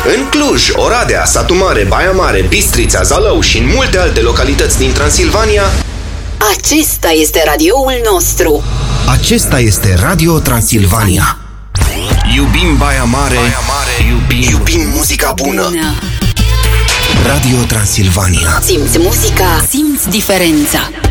În Cluj, Oradea, Satu Mare, Baia Mare, Bistrița, Zalău și în multe alte localități din Transilvania, acesta este radioul nostru. Acesta este Radio Transilvania. Iubim Baia Mare, iubim muzica bună. Radio Transilvania. Simți muzica, simți diferența.